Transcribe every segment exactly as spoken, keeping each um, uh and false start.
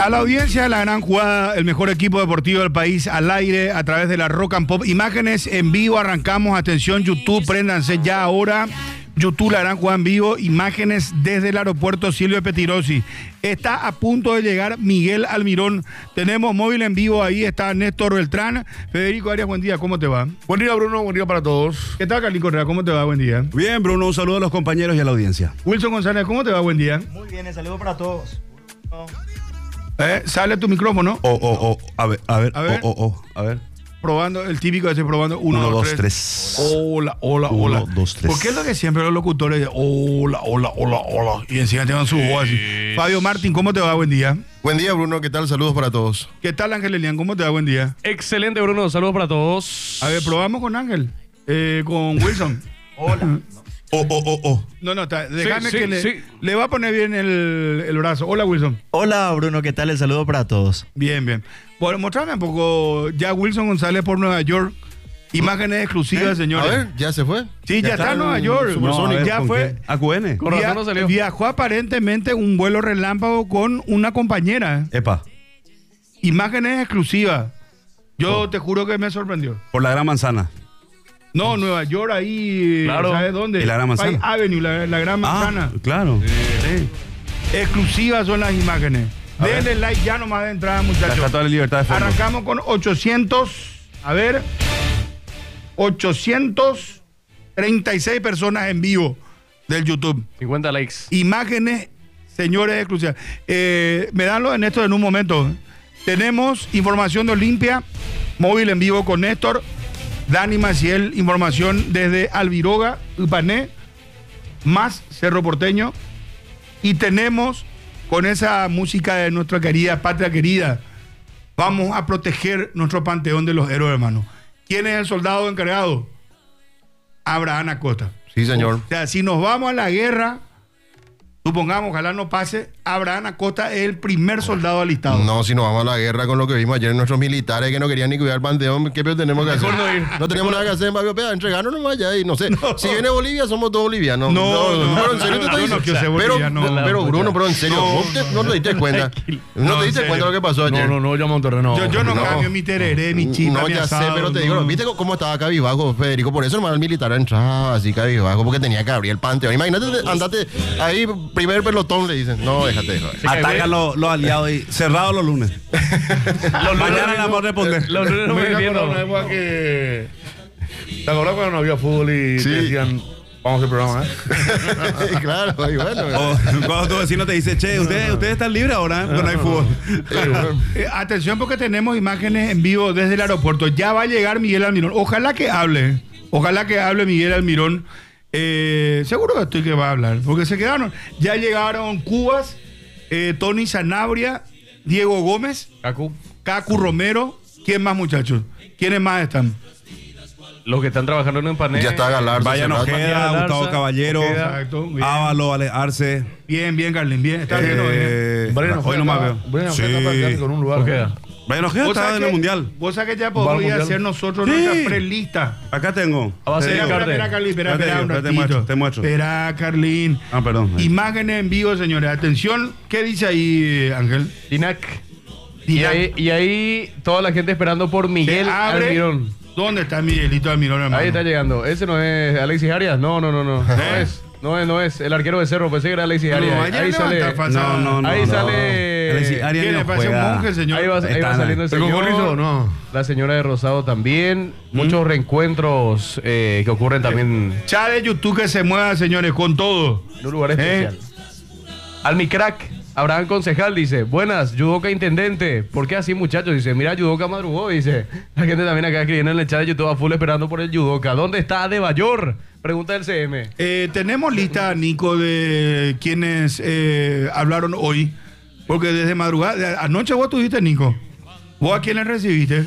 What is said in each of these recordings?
A la audiencia de la gran jugada, el mejor equipo deportivo del país al aire a través de la Rock and Pop. Imágenes en vivo, arrancamos. Atención YouTube, préndanse ya ahora. YouTube, la gran jugada en vivo. Imágenes desde el aeropuerto Silvio Pettirossi. Está a punto de llegar Miguel Almirón. Tenemos móvil en vivo, ahí está Néstor Beltrán. Federico Arias, buen día, ¿cómo te va? Buen día, Bruno, buen día para todos. ¿Qué tal, Carlín Correa? ¿Cómo te va? Buen día. Bien, Bruno, un saludo a los compañeros y a la audiencia. Wilson González, ¿cómo te va? Buen día. Muy bien, el saludo para todos. No. Eh, sale tu micrófono. Oh, oh, oh, a ver, a ver, A ver. oh, oh, oh, a ver. Probando, el típico de ese probando. Uno, Uno, dos, dos, tres. tres. Hola, hola, Uno, hola. dos, tres. ¿Por qué es lo que siempre los locutores dicen? Hola, hola, hola, hola? Y encima te dan su voz así. Fabio Martín, ¿cómo te va? Buen día. Buen día, Bruno, ¿qué tal? Saludos para todos. ¿Qué tal, Ángel Elian? ¿Cómo te va? Buen día. Excelente, Bruno. Saludos para todos. A ver, probamos con Ángel. Eh, con Wilson. Hola. Oh, oh, oh, oh. No, no, está, déjame sí, que le, sí. le va a poner bien el, el brazo. Hola, Wilson. Hola, Bruno, ¿qué tal? El saludo para todos. Bien, bien. Bueno, mostrame un poco ya Wilson González por Nueva York. Imágenes exclusivas, señores. A ver, ¿ya se fue? Sí, ya, Ya está está en Nueva en York. Supersonic. No, a ver, ya ¿con fue. qué? A Q N. Con razón Via- no salió. Viajó aparentemente un vuelo relámpago con una compañera. Epa, Imágenes exclusivas. Yo te juro que me sorprendió. por la Gran Manzana. No, Nueva York ahí, Claro. ¿sabes dónde? ¿Y la Gran Manzana? Pike Avenue, la, la Gran Manzana. Ah, claro. Sí. Exclusivas son las imágenes. A Denle ver. like ya nomás de entrada, La muchachos. Estatua de la Libertad de fondo. Arrancamos con ochocientos, a ver, ochocientos treinta y seis personas en vivo del YouTube. cincuenta likes. Imágenes, señores, exclusivas. Eh, me dan lo de Néstor en un momento. Tenemos información de Olimpia, móvil en vivo con Néstor, Dani Maciel, información desde Albiroga, Upané, más Cerro Porteño. Y tenemos con esa música de nuestra querida patria querida, vamos a proteger nuestro panteón de los héroes, hermanos. ¿Quién es el soldado encargado? Abraham Acosta. Sí, señor. O sea, si nos vamos a la guerra, supongamos, ojalá no pase, Abraham Acosta es el primer soldado alistado. No, si nos vamos a la guerra con lo que vimos ayer, nuestros militares que no querían ni cuidar el panteón, ¿qué peor tenemos que hacer? Mejor no ir. No tenemos nada que hacer, Fabio Pea, entregarnos nomás allá y no sé. Si viene Bolivia, somos todos bolivianos. No, no, pero en serio te no, estoy no, diciendo. que sea pero, boliviano. pero, Bruno, pero en serio, No, ¿vos te- no te diste cuenta? No, No te en diste serio. cuenta de lo que pasó ayer. No, no, no, yo a Monterrey no. Yo, yo no, No. cambio mi tereré, mi chipa, No, mi ya asado, sé, pero te no. digo, ¿viste cómo estaba cabizbajo, Federico? Por eso el militar entraba así cabizbajo, porque tenía que abrir el panteón. Imagínate, andate ahí, primer pelotón, le dicen. No, déjate, joder. Atacan los, los aliados y cerrados los lunes. Mañana la vamos a responder. Los lunes no Me me acuerdo viendo. una época que... ¿Te acuerdas cuando no había fútbol y Sí. te decían, vamos a hacer programa, eh? Claro, y bueno. O cuando tu vecino te dice, che, ustedes ustedes están libres ahora, cuando hay fútbol. Sí, bueno. Eh, atención porque tenemos imágenes en vivo desde el aeropuerto. Ya va a llegar Miguel Almirón. Ojalá que hable. Ojalá que hable Miguel Almirón. Eh, seguro que estoy que va a hablar. Porque se quedaron. Ya llegaron Cubas, eh, Tony Sanabria, Diego Gómez, Cacu. Cacu Romero. ¿Quién más, muchachos? ¿Quiénes más están? Los que están trabajando en Empané. Ya está Galarza. Vayan Cerrado. Ojeda, Garza, Gustavo Caballero, Ojeda. Exacto. Bien, Ávalo, Ale Arce. bien, bien, Carlin. Bien. Está bien, ¿no? Bien. Eh, Brian hoy no más veo. Brian Ojeda está practicando con un lugar. ¿Por qué? Vayan Ojeda ¿Vos está sabés en el que- mundial. Vos sabés que ya ¿Va al podría mundial? hacer nosotros Sí. nuestra prelista. Acá tengo. A base Te de digo. Espera, Carter. espera, Carlin, espera, Espérate, espera un espérate, te ratito. muestro, te muestro. Espera, Carlin. Ah, perdón. Imágenes en vivo, señores. Atención, ¿qué dice ahí, Ángel? Dinac. Y Dinac. ahí, y ahí toda la gente esperando por Miguel Se abre. Almirón. ¿Dónde está Miguelito Almirón, hermano? Ahí está llegando. ¿Ese no es Alexis Arias? No, no, no, no. No ¿Eh? es. No es, no es. El arquero de Cerro, pensé que era Alexis Arias. No, ayer ahí levanta sale. falsa. No, no, no. Ahí no. sale- Alexis Arias ¿Quién no le parece un juega. monje, señor? Ahí va, ahí va Están saliendo el ¿Pero con señor. gorrito? No. La señora de Rosado también. Muchos reencuentros eh, que ocurren también Chat de YouTube que se mueva, señores, con todo. en un lugar ¿Eh? especial. Almicrack, Abraham Concejal dice, buenas, Yudoka Intendente. ¿Por qué así, muchachos? Dice, mira, Yudoka madrugó, dice. La gente también acá escribiendo en el chat de YouTube a full esperando por el Yudoka. ¿Dónde está Adebayor? Pregunta del C M. Eh, tenemos lista, Nico, de quienes eh, hablaron hoy. Porque desde madrugada, de- anoche vos tuviste, Nico. ¿Vos a quiénes recibiste?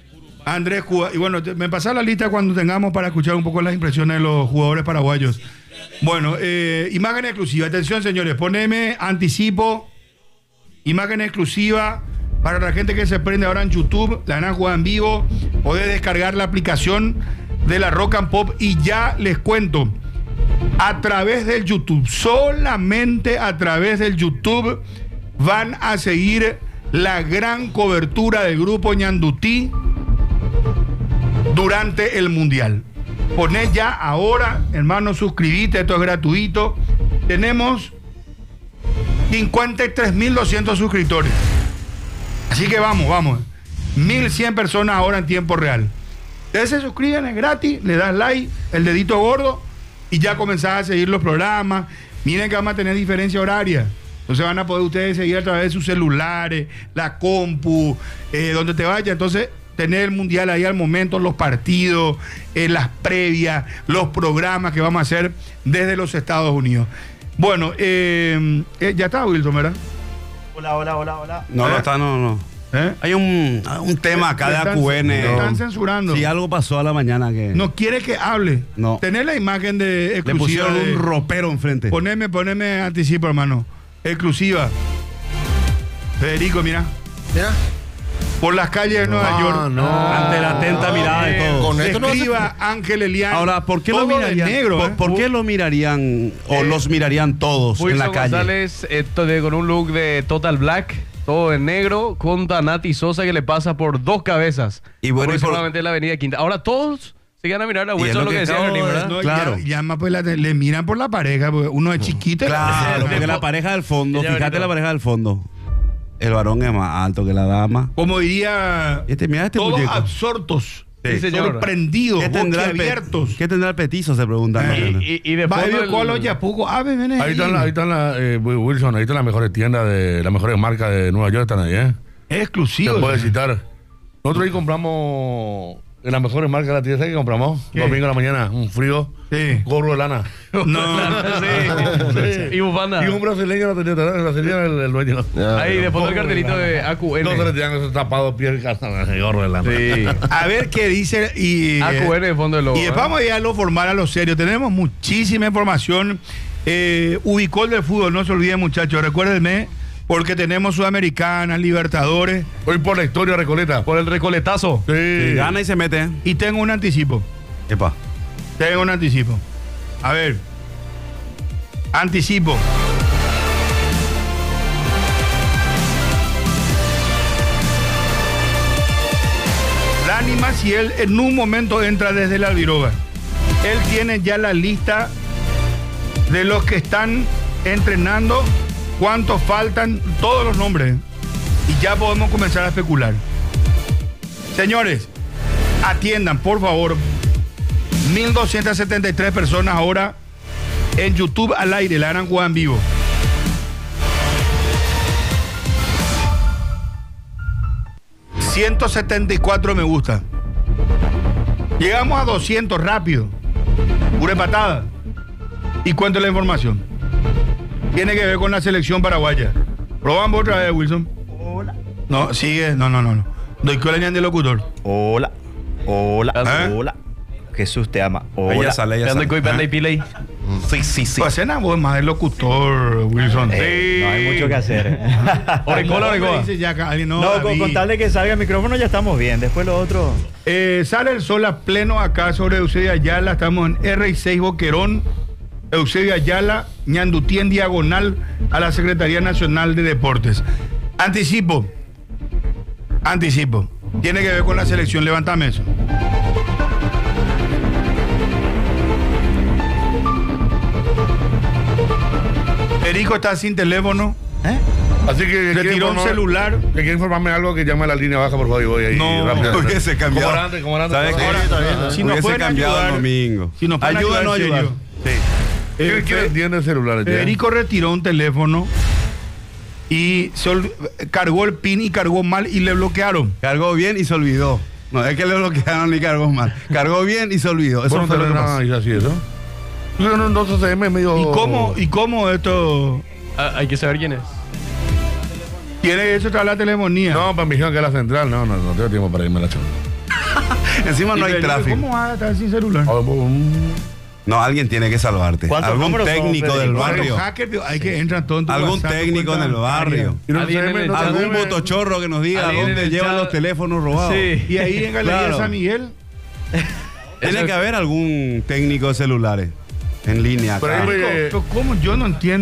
A Andrés Cuba. Y bueno, te- me pasás la lista cuando tengamos para escuchar un poco las impresiones de los jugadores paraguayos. Bueno, eh, imagen exclusiva. Atención, señores, poneme anticipo. Imagen exclusiva para la gente que se prende ahora en YouTube. La gran jugada en vivo. Podés descargar la aplicación de la Rock and Pop. Y ya les cuento. A través del YouTube, solamente a través del YouTube, van a seguir la gran cobertura del grupo Ñandutí durante el Mundial. Poné ya ahora, hermano, suscribite, esto es gratuito. Tenemos cincuenta y tres mil doscientos suscriptores. Así que vamos, vamos. mil cien personas ahora en tiempo real. Ustedes se suscriben, es gratis, le das like, el dedito gordo y ya comenzás a seguir los programas. Miren que vamos a tener diferencia horaria. Entonces van a poder ustedes seguir a través de sus celulares, la compu, eh, donde te vaya. Entonces, tener el Mundial ahí al momento, los partidos, eh, las previas, los programas que vamos a hacer desde los Estados Unidos. Bueno, eh, eh, ya está Wilson, ¿verdad? Hola, hola, hola, hola. No, no está, no, no. ¿Eh? Hay un, un tema acá de Me A están- Q N. me están censurando. Sí, algo pasó a la mañana que No quiere que hable. No. Tener la imagen de le exclusiva. pusieron de- un ropero enfrente. Poneme, poneme anticipo, hermano. Exclusiva. Federico, mira. Mira, Por las calles de Nueva Ah, York. no. Ante la atenta mirada de todos. con esto no Escriba Ángel Elian. Ahora, ¿por qué lo Todo de mirarían? negro, ¿Por, ¿eh? por qué lo mirarían o Eh, los mirarían todos en Wilson la calle? González eh, to- de- con un look de Total Black, todo en negro, contra Nati Sosa que le pasa por dos cabezas. Y bueno, y por- Aproximadamente en la avenida Quinta. Ahora todos se van a mirar a Y es Wilson lo lo que que decía acabo Ernie, de- ¿verdad? No, Claro. ya, ya más pues la- le miran por la pareja, porque uno es chiquito. Claro, porque la pareja del fondo, Ella fíjate bonito. la pareja del fondo. El varón es más alto que la dama. Como diría, Este, mira este todos muñeco. absortos, Sí, señor. sorprendidos, ¿Qué tendrá, el pe- abiertos. ¿Qué tendrá el petizo? Se preguntan. Y, y, y de fondo el- Colo ya poco ave, ven Ahí están, ahí están la, eh, Wilson, ahí están las mejores tiendas, de las mejores marcas de Nueva York, están ahí, ¿eh? Es exclusivo. Te puedo citar. Nosotros ahí compramos en las mejores marcas de la tienda, ¿sabes qué compramos? ¿Qué? Domingo a la mañana, un frío, Sí. gorro de lana. No, Sí. Y bufanda. Y un brasileño lo tenía, el brasileño el, el dueño. ya, Ahí, ya. de fondo el cartelito de A Q No se le N. tenían esos tapados pies y gorro de lana. Sí. a ver qué dice y A Q N de fondo del logo. y después vamos a ir a lo formal, a lo serio. Tenemos muchísima información. Eh, Ubicol del fútbol, no se olviden, muchachos. Recuérdenme, porque tenemos Sudamericanas, Libertadores. Hoy por la historia, Recoleta. Por el recoletazo. Sí. Sí, gana y se mete. ¿eh? Y tengo un anticipo. Epa. Tengo un anticipo. A ver. Anticipo. Dani Maciel en un momento entra desde la Albiroga. Él tiene ya la lista de los que están entrenando, cuántos faltan, todos los nombres. Y ya podemos comenzar a especular. Señores, atiendan, por favor. mil doscientas setenta y tres personas ahora en YouTube al aire, la gran jugada en vivo. ciento setenta y cuatro me gusta. Llegamos a doscientos rápido. Pura patada. Y cuento la información. Tiene que ver con la selección paraguaya. Probamos otra vez, Wilson. Hola. No, sigue. No, no, no. no. Doy que le de locutor. Hola. Hola. ¿Eh? Hola. Jesús te ama. Ella Hola. sale, ella Panda y sale. coi, panda y pila ahí. Sí, sí, sí. Pues cena vos más de locutor, Wilson. Eh, no hay mucho que hacer. Orecola, orecola. Dice ya acá, alguien, no, No, con, David. con tal de que salga el micrófono ya estamos bien. Después lo otro. Eh, sale el sol a pleno acá sobre Eusebio Ayala. Estamos en R seis Boquerón. Eusebio Ayala, Ñandutí en diagonal a la Secretaría Nacional de Deportes. Anticipo. Anticipo. Tiene que ver con la selección. Levántame eso. Perico está sin teléfono. ¿Eh? Así que. Le quiere tiró un informar- celular. Que quiere informarme algo que llame a la línea baja, por favor, y voy ahí. No, rápido. hubiese cambiado. Como era antes, como era antes. ¿Sabes qué? Ahora- está bien. Si nos Hubiese pueden cambiado ayudar. el domingo. Si nos pueden Ayúdanos a ayudar, ayudar. serio. ¿Quién, Eh, quién Fe- entiende el celular? ya? Federico retiró un teléfono y se ol- cargó el pin y cargó mal y le bloquearon. Cargó bien y se olvidó. No, es que le bloquearon ni cargó mal. Cargó bien y se olvidó. Eso Bueno, fue lo que no, pasó. y así eso. No, no, no, eso se me medio. ¿Y cómo, ¿Y cómo esto? Ah, hay que saber quién es. ¿Tiene eso tras la telefonía? No, para mi hija que es la central. No, no, no tengo tiempo para irme a la chona. Encima no Y hay Federico, tráfico. ¿Cómo vas a estar sin celular? Ah, um, No, alguien tiene que salvarte. ¿Cuántos Algún números son, técnico del Federico? barrio. Los hackers, hay que entrar todo en tu Algún WhatsApp, técnico cuenta en el barrio. y no Alguien se en me- el no se chat. Algún me- botochorro que nos diga Alguien en dónde el llevan chat. los teléfonos robados. Sí. Y ahí en Galería Claro. San Miguel. Tiene que haber algún técnico de celulares en línea. Pero acá. ahí, Federico, eh, pero ¿cómo? Yo no entiendo.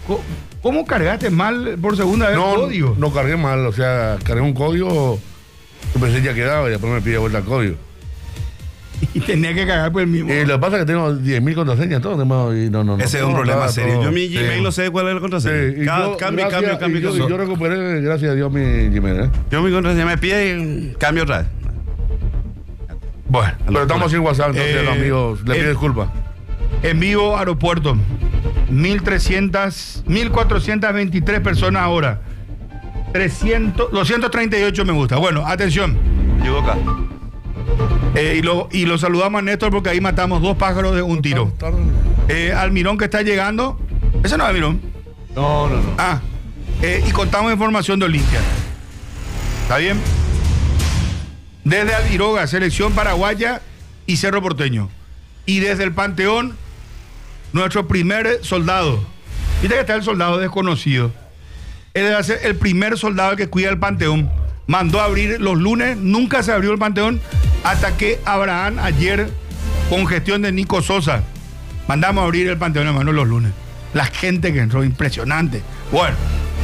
co- ¿cómo cargaste mal por segunda vez No, el código? no cargué mal, o sea, cargué un código, yo pensé ya quedaba y después me pide vuelta el código. Y tenía que cagar por el mismo. Y lo que pasa es que tengo diez mil contraseñas, todo, no, y no, no, no. Ese es un no, problema nada, serio. todo. Yo mi Gmail Sí. no sé cuál es la Sí, contraseña. y Cada- yo, cambio, gracias- cambio, cambio, y yo, cambio. y yo recuperé, gracias a Dios, mi Gmail, ¿eh? Yo mi contraseña me pide y cambio otra vez. Bueno, Pero estamos sin WhatsApp, entonces, Eh, los amigos, le pido eh, disculpas. en vivo, aeropuerto. mil trescientas, mil cuatrocientas veintitrés personas ahora. trescientos, doscientos treinta y ocho me gusta. Bueno, atención. Yudoka. Eh, y, lo, y lo saludamos a Néstor porque ahí matamos dos pájaros de un tiro. Eh, Almirón que está llegando. Ese no es Almirón. No, no, no. Ah, eh, y contamos información de Olimpia. ¿Está bien? Desde Albiroga, selección paraguaya y Cerro Porteño. Y desde el Panteón, nuestro primer soldado. Viste que está el soldado desconocido. Él debe ser el primer soldado que cuida el Panteón. Mandó a abrir los lunes, nunca se abrió el Panteón hasta que Abraham ayer, con gestión de Nico Sosa, mandamos a abrir el Panteón, hermano, los lunes. La gente que entró, impresionante. Bueno.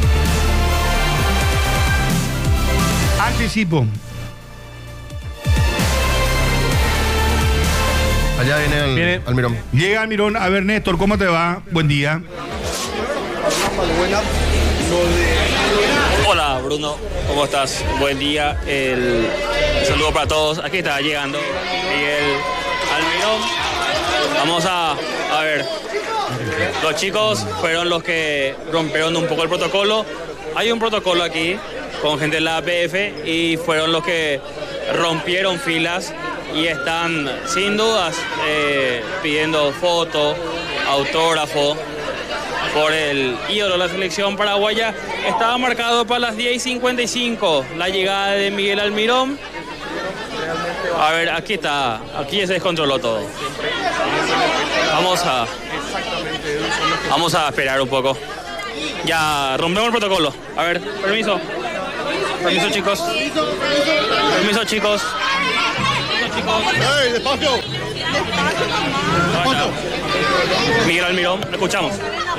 Anticipo. Allá viene el Viene. Almirón. Llega Almirón. A ver, Néstor, ¿cómo te va? Buen día. Hola Bruno, ¿cómo estás? Buen día, el saludo para todos. Aquí está llegando Miguel Almirón. Vamos a, a ver, los chicos fueron los que rompieron un poco el protocolo. Hay un protocolo aquí con gente de la A P F y fueron los que rompieron filas y están sin dudas eh, pidiendo foto, autógrafo por el ídolo de la selección paraguaya. Estaba marcado para las diez y cincuenta y cinco la llegada de Miguel Almirón. A ver, aquí está, aquí se descontroló todo. Vamos a, vamos a esperar un poco. Ya rompemos el protocolo. A ver, permiso. Permiso, chicos. Permiso, chicos. Permiso, chicos. ¡Ey, despacio! Bueno, Miguel Almirón, lo escuchamos.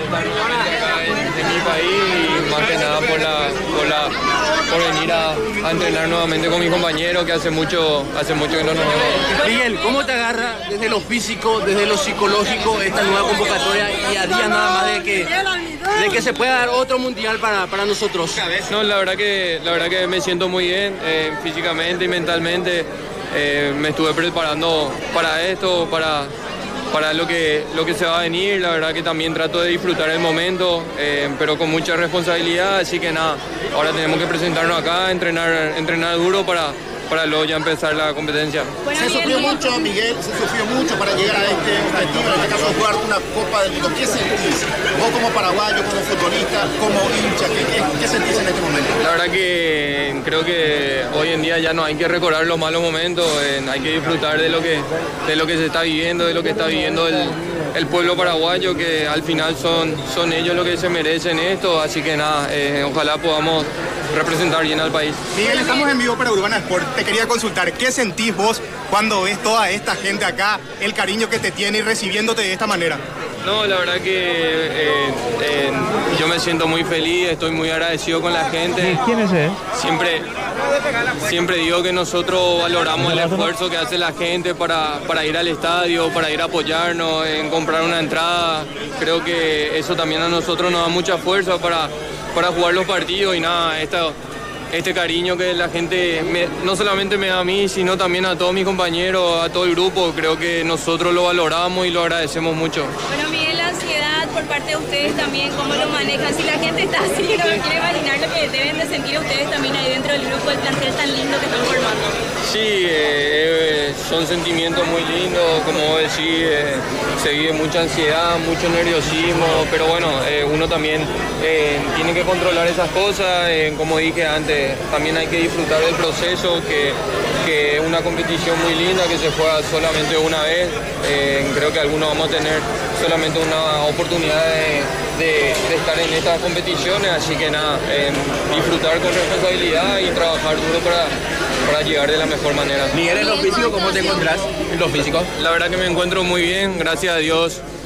De mi país y más que nada por la, por la por venir a, a entrenar nuevamente con mis compañeros que hace mucho hace mucho que no nos vemos. Miguel, ¿cómo te agarra desde lo físico, desde lo psicológico esta nueva convocatoria y a día nada más de que, de que se pueda dar otro mundial para, para nosotros? No, la verdad que la verdad que me siento muy bien eh, físicamente y mentalmente. Eh, me estuve preparando para esto, para para lo que lo que se va a venir. La verdad que también trato de disfrutar el momento, eh, pero con mucha responsabilidad, así que nada, ahora tenemos que presentarnos acá, entrenar entrenar duro para para luego ya empezar la competencia. Se sufrió mucho, Miguel, se sufrió mucho para llegar a este objetivo, en este caso jugar una Copa del Mundo. ¿Qué sentís? Vos como paraguayo, como futbolista, como hincha, ¿qué, qué, qué sentís en este momento? La verdad que creo que hoy en día ya no hay que recordar los malos momentos, eh, hay que disfrutar de lo que, de lo que se está viviendo, de lo que está viviendo el, el pueblo paraguayo, que al final son, son ellos los que se merecen esto, así que nada, eh, ojalá podamos representar bien al país. Miguel, estamos en vivo para Urbana Sport. Te quería consultar, ¿qué sentís vos cuando ves toda esta gente acá, el cariño que te tiene y recibiéndote de esta manera? No, la verdad que eh, eh, yo me siento muy feliz, estoy muy agradecido con la gente. ¿Quién es ese? Siempre, siempre digo que nosotros valoramos el esfuerzo que hace la gente para, para ir al estadio, para ir a apoyarnos, en comprar una entrada. Creo que eso también a nosotros nos da mucha fuerza para, para jugar los partidos y nada, esta, este cariño que la gente me, no solamente me da a mí, sino también a todos mis compañeros, a todo el grupo. Creo que nosotros lo valoramos y lo agradecemos mucho. Bueno, Miguel, la ansiedad por parte de ustedes también, ¿cómo lo manejan? Si la gente está así, no me quiero imaginar lo que deben de sentir ustedes también ahí dentro del grupo, el plantel tan lindo que están formando. Sí, eh, eh, son sentimientos muy lindos, como vos decís, eh, se vive mucha ansiedad, mucho nerviosismo, pero bueno, eh, uno también eh, tiene que controlar esas cosas, eh, como dije antes, también hay que disfrutar del proceso, que, que es una competición muy linda, que se juega solamente una vez, eh, creo que algunos vamos a tener solamente una oportunidad de, de, de estar en estas competiciones, así que nada, eh, disfrutar con responsabilidad y trabajar duro para, para llegar de la mejor manera. Miguel, en lo físico, ¿cómo te encontrás? En lo físico. La verdad que me encuentro muy bien, gracias a Dios.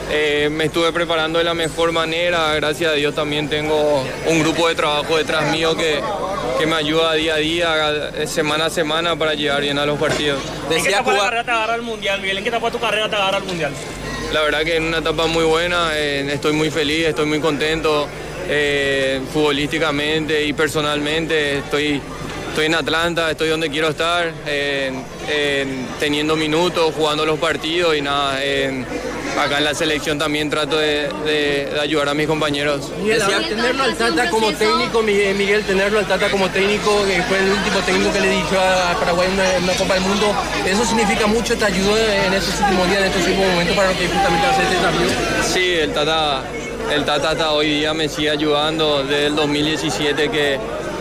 eh, me estuve preparando de la mejor manera. Gracias a Dios también tengo un grupo de trabajo detrás mío que, que me ayuda día a día, semana a semana para llegar bien a los partidos. ¿En qué etapa de la carrera te agarra el Mundial, Miguel? ¿En qué etapa de tu carrera te agarra el Mundial? La verdad que en una etapa muy buena, eh, estoy muy feliz, estoy muy contento eh, futbolísticamente y personalmente. Estoy, estoy en Atlanta, estoy donde quiero estar, eh, eh, teniendo minutos, jugando los partidos y nada. Eh, acá en la selección también trato de, de, de ayudar a mis compañeros. Miguel, ahora tenerlo al Tata como técnico, Miguel, Miguel, tenerlo al Tata como técnico, que fue el último técnico que le dirigió a Paraguay en una, una Copa del Mundo, eso significa mucho, te ayudó en estos últimos días, en estos últimos momentos para lo que justamente hace este desafío. Sí, el Tata, el Tata hasta hoy día me sigue ayudando desde el dos mil diecisiete que,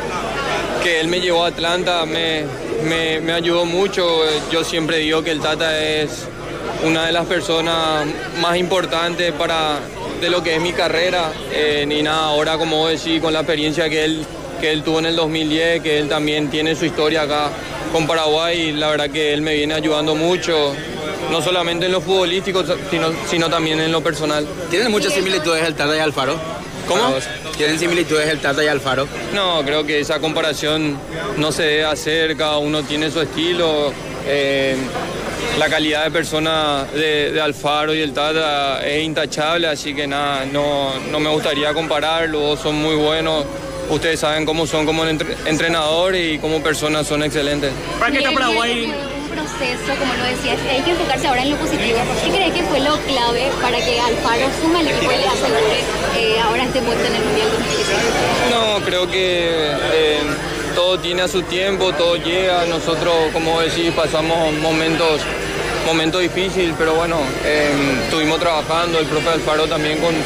que él me llevó a Atlanta, me, me, me ayudó mucho. Yo siempre digo que el Tata es una de las personas más importantes para de lo que es mi carrera, eh, ni nada, ahora como vos decís, con la experiencia que él, que él tuvo en el dos mil diez, que él también tiene su historia acá con Paraguay, la verdad que él me viene ayudando mucho, no solamente en lo futbolístico, sino, sino también en lo personal. ¿Tienen muchas similitudes el Tata y Alfaro? ¿Cómo? ¿Tienen similitudes el Tata y Alfaro? No, creo que esa comparación no se debe hacer, cada uno tiene su estilo. Eh, la calidad de persona de, de Alfaro y el Tata es intachable, así que nada, no, no me gustaría compararlos, son muy buenos. Ustedes saben cómo son como entre, entrenadores y como personas son excelentes. ¿Para qué está Paraguay? Proceso, como lo decías, hay que enfocarse ahora en lo positivo. ¿Qué crees que fue lo clave para que Alfaro suma al equipo y le asegure eh, ahora este puesto en el Mundial dos mil dieciséis? No, creo que eh, todo tiene a su tiempo, todo llega. Nosotros, como decís, pasamos momentos, momentos difíciles, pero bueno, eh, estuvimos trabajando, el propio Alfaro también con,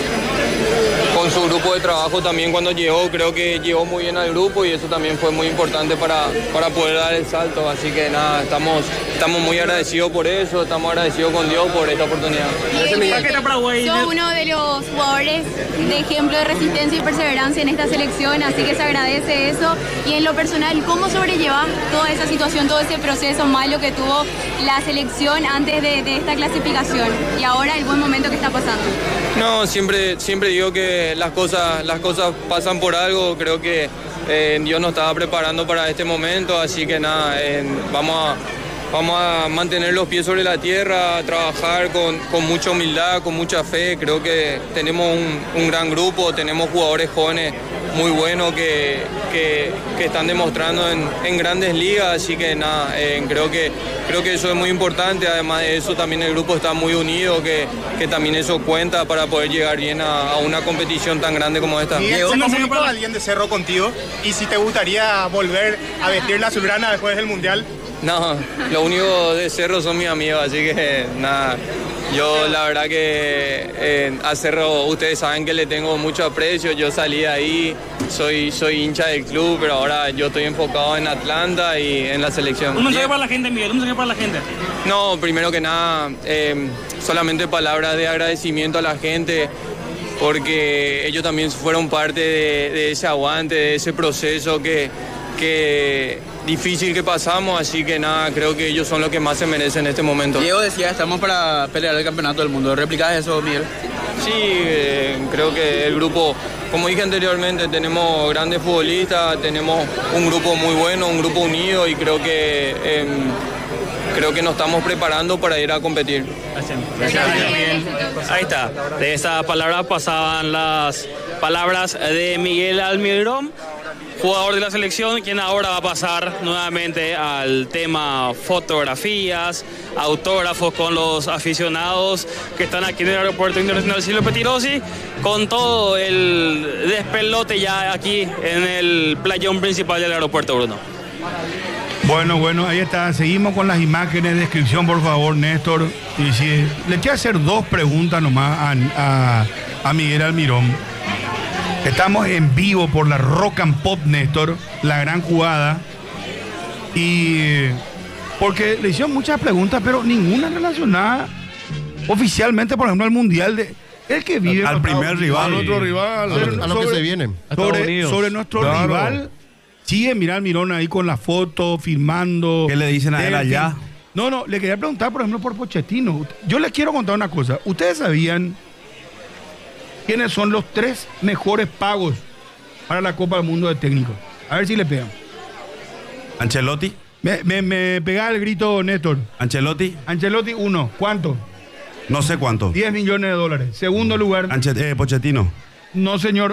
con su grupo de trabajo también cuando llegó, creo que llegó muy bien al grupo y eso también fue muy importante para, para poder dar el salto, así que nada, estamos, estamos muy agradecidos por eso, estamos agradecidos con Dios por esta oportunidad. ¿Para qué está Paraguay? Sos uno de los jugadores de ejemplo de resistencia y perseverancia en esta selección, así que se agradece eso. Y en lo personal, ¿cómo sobrellevas toda esa situación, todo ese proceso malo que tuvo la selección antes de, de esta clasificación y ahora el buen momento que está pasando? No, siempre, siempre digo que las cosas, las cosas pasan por algo, creo que eh, Dios nos estaba preparando para este momento, así que nada, eh, vamos a... Vamos a mantener los pies sobre la tierra, a trabajar con, con mucha humildad, con mucha fe. Creo que tenemos un, un gran grupo, tenemos jugadores jóvenes muy buenos que, que, que están demostrando en, en grandes ligas, así que nada, eh, creo, que, creo que eso es muy importante. Además de eso, también el grupo está muy unido, que, que también eso cuenta para poder llegar bien a, a una competición tan grande como esta. Miguel, ¿se comunicó alguien de Cerro contigo? Y si te gustaría volver a vestir la azulgrana después del Mundial. No, lo único de Cerro son mis amigos, así que nada, yo la verdad que eh, a Cerro ustedes saben que le tengo mucho aprecio, yo salí de ahí, soy, soy hincha del club, pero ahora yo estoy enfocado en Atlanta y en la selección. Un mensaje para la gente, Miguel, un mensaje para la gente. No, primero que nada, eh, solamente palabras de agradecimiento a la gente, porque ellos también fueron parte de, de ese aguante, de ese proceso que... que difícil que pasamos, así que nada, creo que ellos son los que más se merecen en este momento. Diego decía, estamos para pelear el campeonato del mundo. ¿Replicás eso, Miguel? Sí, eh, creo que el grupo, como dije anteriormente, tenemos grandes futbolistas, tenemos un grupo muy bueno, un grupo unido y creo que eh, creo que nos estamos preparando para ir a competir. Gracias. Ahí está. De esas palabras pasaban las palabras de Miguel Almirón, jugador de la selección, quien ahora va a pasar nuevamente al tema fotografías, autógrafos con los aficionados que están aquí en el Aeropuerto Internacional Silvio Pettirossi, con todo el despelote ya aquí en el playón principal del aeropuerto, Bruno. Bueno, bueno, ahí está. Seguimos con las imágenes. Descripción, por favor, Néstor. Y si, le quiero hacer dos preguntas nomás a, a, a Miguel Almirón. Estamos en vivo por la Rock and Pop, Néstor, la gran jugada. Y porque le hicieron muchas preguntas, pero ninguna relacionada oficialmente, por ejemplo, al Mundial de... El que vive... Al primer rival. Al otro rival. A lo que se viene. Sobre, sobre nuestro claro. rival. Sigue, mira al Mirón ahí con la foto, filmando. ¿Qué le dicen a él allá? No, no, le quería preguntar, por ejemplo, por Pochettino. Yo les quiero contar una cosa. ¿Ustedes sabían ¿quiénes son los tres mejores pagos para la Copa del Mundo de técnicos? A ver si le pegan. Ancelotti. Me, me, me pegaba el grito, Néstor. Ancelotti. Ancelotti, uno. ¿Cuánto? No sé cuánto. diez millones de dólares. Segundo lugar. Anche- eh, Pochettino. No, señor.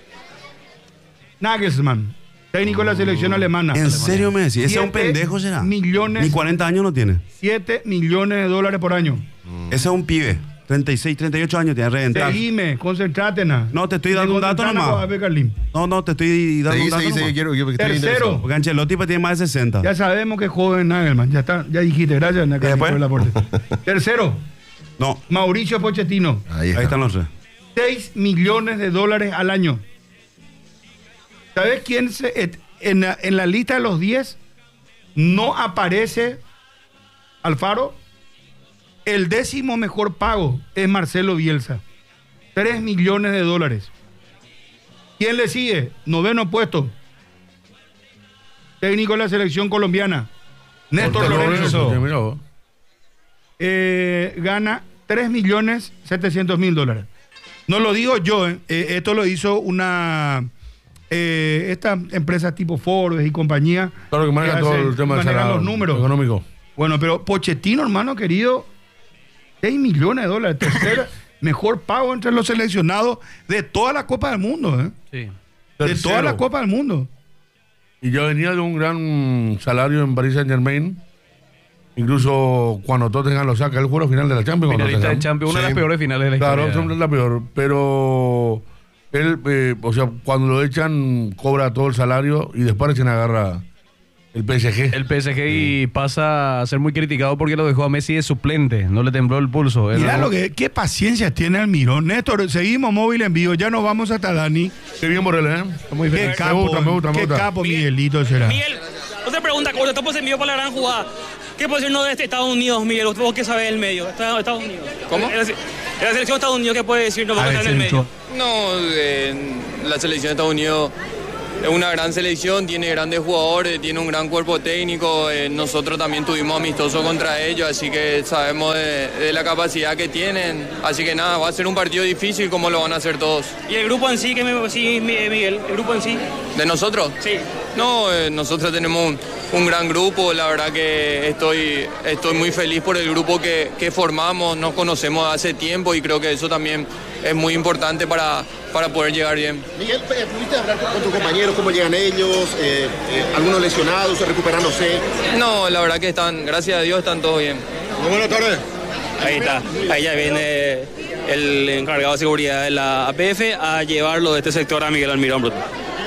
Nagelsmann, técnico de la selección alemana. ¿En serio me decís? ¿Ese es un Siete pendejo será? millones. Ni cuarenta años no tiene. siete millones de dólares por año. Ese es un pibe. treinta y seis, treinta y ocho años tiene reventar. Seguime, concentrate. No, te estoy dando un dato nomás. No, no, te estoy dando Seguí, un dato seguí, nomás. seguí, quiero- quiero- estoy interesado. Tercero. Porque Ancelotti pues, tiene más de sesenta. Ya sabemos que es joven Nagelman. Ya está, ya dijiste. Gracias, Nagelman. Tercero. No. Mauricio Pochettino. Ahí, Ahí están los tres. seis millones de dólares al año. ¿Sabes quién se, et- en, la, en la lista de los diez no aparece Alfaro? El décimo mejor pago es Marcelo Bielsa. tres millones de dólares. ¿Quién le sigue? Noveno puesto. Técnico de la selección colombiana. Néstor Ortega Lorenzo. Lorenzo, mira vos. Eh, gana tres millones setecientos mil dólares. No lo digo yo, eh. Eh, esto lo hizo una eh, esta empresa tipo Forbes y compañía. Claro que maneja todo el tema del manejan salario los números económico. Bueno, pero Pochettino, hermano querido, seis millones de dólares, tercera mejor pago entre los seleccionados de toda la Copa del Mundo, ¿eh? Sí. De Tercero. toda la Copa del Mundo. Y yo venía de un gran salario en Paris Saint Germain. Incluso cuando Tottenham lo saca, él jugó la final de la Champions. con Finalista de Tottenham. Champions, una de las Sí. peores finales de la Claro, historia. siempre es la peor. Pero él, eh, o sea, cuando lo echan, cobra todo el salario y después recién agarra el P S G. El P S G y pasa a ser muy criticado porque lo dejó a Messi de suplente. No le tembló el pulso. Él Mirá no- lo que, qué paciencia tiene Almirón. Néstor, seguimos móvil en vivo, ya nos vamos hasta Dani. Qué bien, Morel, ¿eh? Muy Qué bien. Me capo, gusta, me gusta, me qué gusta. capo Miguelito será. Miguel, otra pregunta, cuando estamos en medio para la gran jugada, ¿qué posición de este Estados Unidos, Miguel? ¿Vos qué sabés del medio? Está- Estados Unidos. ¿Cómo? En la, se- en la selección de Estados Unidos, ¿qué puede decirnos A para ver, estar en el Celso. medio? No, eh, la selección de Estados Unidos es una gran selección, tiene grandes jugadores, tiene un gran cuerpo técnico. eh, nosotros también tuvimos amistosos contra ellos, así que sabemos de, de la capacidad que tienen. Así que nada, va a ser un partido difícil como lo van a hacer todos. ¿Y el grupo en sí, que me, sí, Mi- Miguel? ¿El grupo en sí? ¿De nosotros? Sí. No, eh, nosotros tenemos un, un gran grupo, la verdad que estoy, estoy muy feliz por el grupo que, que formamos, nos conocemos hace tiempo y creo que eso también es muy importante para, para poder llegar bien. Miguel, eh, ¿pudiste hablar con, con tus compañeros? ¿Cómo llegan ellos? Eh, eh, ¿Algunos lesionados, recuperándose? No, la verdad que están, gracias a Dios, están todos bien. Muy buenas tardes. Ahí está. Ahí ya viene el encargado de seguridad de la A P F a llevarlo de este sector a Miguel Almirón Bruto.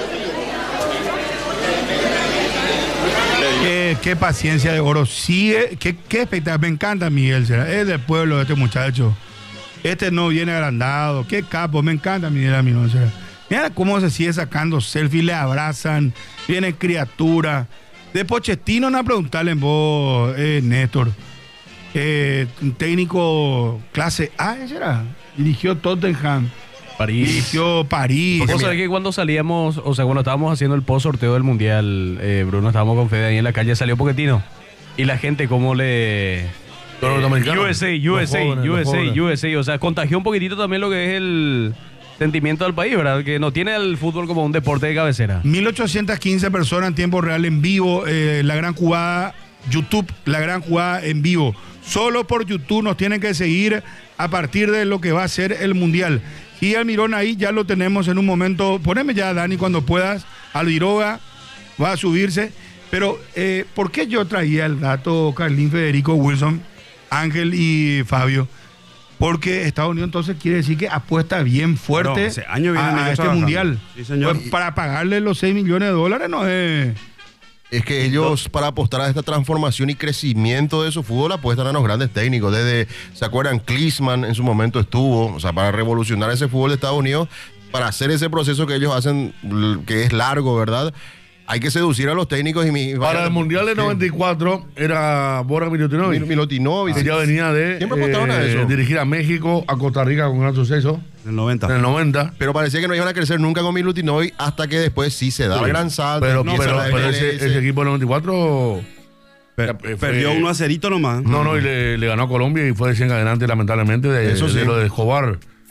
Qué, qué paciencia de oro. Sigue, qué, qué espectacular. Me encanta Miguel será. Es del pueblo este muchacho. Este no viene agrandado. Qué capo. Me encanta Miguel Almirón será. Mira cómo se sigue sacando selfies, le abrazan. Viene criatura. De Pochettino, no a preguntarle en vos, eh, Néstor. Eh, un técnico clase A, ¿ese era? Dirigió Tottenham. París. Dirigió París. Vos sabés que cuando salíamos, o sea, cuando estábamos haciendo el post sorteo del mundial, eh, Bruno, estábamos con Fede ahí en la calle, salió Pochettino. Y la gente, como le. Los norteamericanos, U S A, U S A, los jóvenes, U los S A, jóvenes. U S A. O sea, contagió un poquitito también lo que es el sentimiento del país, ¿verdad? Que no tiene el fútbol como un deporte de cabecera. mil ochocientas quince personas en tiempo real en vivo. eh, la gran jugada, YouTube, la gran jugada en vivo. Solo por YouTube nos tienen que seguir a partir de lo que va a ser el Mundial. Y Almirón ahí ya lo tenemos en un momento. Poneme ya, Dani, cuando puedas. Alviroga va a subirse. Pero, eh, ¿por qué yo traía el dato Carlín, Federico, Wilson, Ángel y Fabio? Porque Estados Unidos entonces quiere decir que apuesta bien fuerte No, hace años vienen a, a ellos este trabajando. Mundial. Sí, señor. Pues, para pagarle los seis millones de dólares no es... Es que ellos, para apostar a esta transformación y crecimiento de su fútbol, apuestan a los grandes técnicos. Desde, ¿se acuerdan? Klinsmann en su momento estuvo, o sea, para revolucionar ese fútbol de Estados Unidos, para hacer ese proceso que ellos hacen, l- que es largo, ¿verdad? Hay que seducir a los técnicos y mi, Para el Mundial de noventa y cuatro era Bora Milutinovic. Mil- Milutinovic. Que ya venía de Siempre apostaron a eso. dirigir a México, a Costa Rica con gran suceso. En el noventa. En el noventa. Pero parecía que no iban a crecer nunca con Milutinovic hasta que después sí se da el gran salto. Pero, empieza pero, la pero M L ese, S. ese equipo del noventa y cuatro Per- eh, fue- perdió uno a cerito nomás. No, no, y le, le ganó a Colombia y fue desencadenante, lamentablemente, de, Eso sí. de lo de Escobar.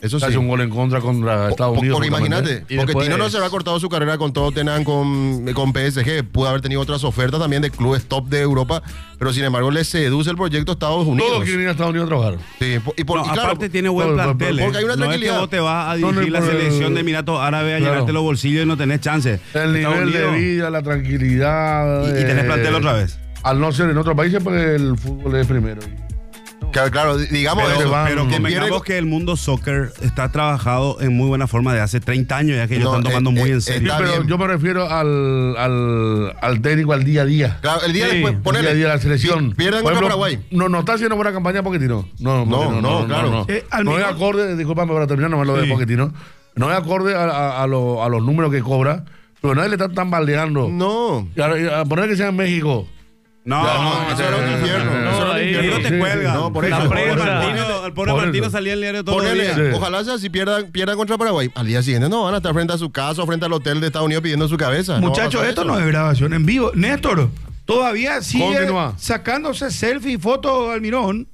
Eso Se sí. hace un gol en contra contra Estados Por- Unidos. Porque justamente. imagínate, Y porque después- Tino no se había cortado su carrera con Tottenham, con, con P S G, pudo haber tenido otras ofertas también de clubes top de Europa, pero sin embargo le seduce el proyecto Estados Unidos. Todos quieren ir a Estados Unidos a trabajar. Sí, po- y, por, No, y claro, aparte tiene buen por- por- plantel. porque ¿eh? hay una No es que tranquilidad. vos te vas a No, no, dirigir la por el- selección de Emiratos Árabes a Claro. llenarte los bolsillos y no tenés chance. El Estados nivel de Unidos- vida, la tranquilidad. Y, y tenés eh, plantel otra vez. Al no ser en otros países, pues el fútbol es primero. claro, claro, digamos Pero eso, van- Pero que convengamos pierde- que el mundo soccer está trabajado en muy buena forma de hace treinta años ya que ellos No, están tomando eh, muy eh, en Sí, serio. Está pero bien. yo me refiero al, al, al técnico, al día a día. Claro, el día Sí, después, El ponele, día a día de la selección. pi- pierden Por contra ejemplo, Paraguay. No, no está haciendo buena campaña Pochettino. No, No, porque no, claro. No, Eh, al No es mismo- acorde, discúlpame para terminar, no me lo de Sí. Pochettino. No es acorde a, a, a, lo- a los números que cobra, pero nadie le está tambaleando. No. Y a, y a poner que sea en México. No, Ya, no, eso era un no, infierno. no, Eso era un ahí- infierno. no te Sí, cuelgan. No, por La eso. prensa. Por eso. Martino- el pobre Por Martino eso. salía en el diario todos los Ponele, días. Sí. ojalá sea si pierdan, pierdan contra Paraguay. Al día siguiente no van a estar frente a su casa o frente al hotel de Estados Unidos pidiendo su cabeza. No va a Muchachos, pasar esto eso. no es grabación en vivo. Néstor, todavía sigue Continúa. sacándose selfie y fotos Almirón.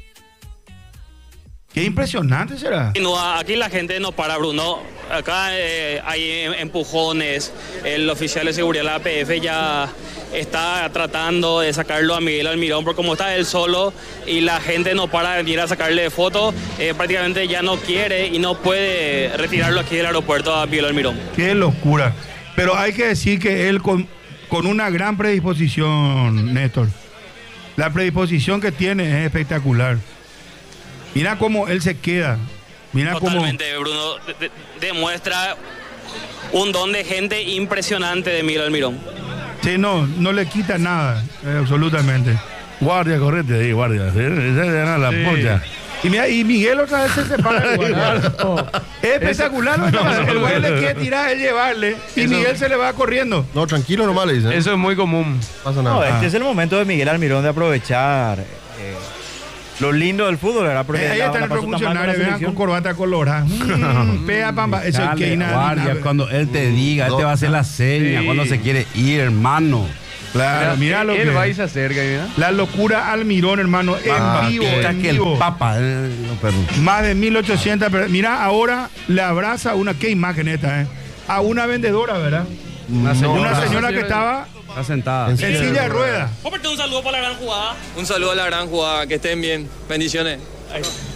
Qué impresionante será. No, aquí la gente no para, Bruno. Acá eh, hay em- empujones. El oficial de seguridad de la A P F ya está tratando de sacarlo a Miguel Almirón, porque como está él solo y la gente no para de venir a sacarle fotos, eh, prácticamente ya no quiere y no puede retirarlo aquí del aeropuerto a Miguel Almirón. Qué locura. Pero hay que decir que él con, con una gran predisposición, Néstor. La predisposición que tiene es espectacular. Mira cómo él se queda. Mira cómo... Totalmente, Bruno. de- de- demuestra un don de gente impresionante de Miguel Almirón. Sí, no, no le quita nada, eh, absolutamente. Guardia, correte ahí, guardia. Esa era la polla. Y mira, y Miguel otra vez se separa del guardia. Es espectacular lo que está pasando. El güey le quiere tirar, él llevarle, y Eso- Miguel se le va corriendo. No, tranquilo nomás le dicen. Eso es muy común. No pasa No, nada. este es el momento de Miguel Almirón de aprovechar eh, lo lindo del fútbol, ¿verdad? Porque Eh, ahí la- está la nuestro pasó tan mal con la funcionario, vean, selección. con corbata colorada. Mm, pea, pamba. Eso es Dale, que nada. guardia, nada. cuando él te diga, él te va a hacer la seña, Sí. cuando se quiere ir, hermano. Claro, mira lo él que... va y se acerca, mira. La locura Almirón, hermano, en vivo, Papita, en que el vivo. papa, eh, no, perdón. Más de mil ochocientas personas. Mira, ahora le abraza una, qué imagen esta, ¿eh? A una vendedora, ¿verdad? Una Una señora, señora que estaba está sentada. en silla de ruedas. Un saludo para la gran jugada. Un saludo a la gran jugada, que estén bien. Bendiciones. Ahí.